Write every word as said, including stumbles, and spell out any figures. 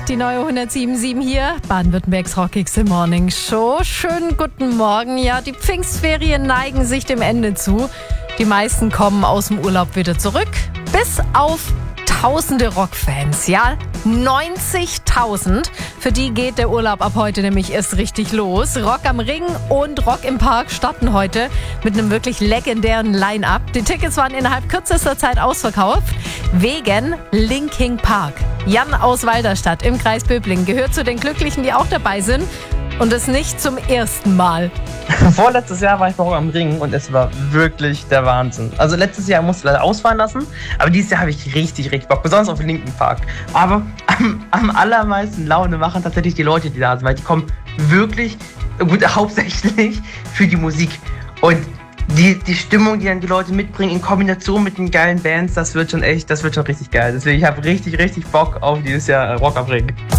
die neue hundertsieben Komma sieben hier, Baden-Württembergs rockigste Morning Show. Schönen guten Morgen. Ja, die Pfingstferien neigen sich dem Ende zu. Die meisten kommen aus dem Urlaub wieder zurück. Bis auf tausende Rockfans, ja, neunzigtausend. Für die geht der Urlaub ab heute nämlich erst richtig los. Rock am Ring und Rock im Park starten heute mit einem wirklich legendären Line-Up. Die Tickets waren innerhalb kürzester Zeit ausverkauft, wegen Linkin Park. Jan aus Walderstadt im Kreis Böblingen gehört zu den Glücklichen, die auch dabei sind. Und das nicht zum ersten Mal. Vorletztes Jahr war ich bei Rock am Ring und es war wirklich der Wahnsinn. Also letztes Jahr musste ich leider ausfallen lassen, aber dieses Jahr habe ich richtig, richtig Bock, besonders auf den Linkin Park. Aber am, am allermeisten Laune machen tatsächlich die Leute, die da sind, weil die kommen wirklich, gut, hauptsächlich für die Musik. Und die, die Stimmung, die dann die Leute mitbringen, in Kombination mit den geilen Bands, das wird schon echt, das wird schon richtig geil. Deswegen, ich habe richtig, richtig Bock auf dieses Jahr Rock am Ring.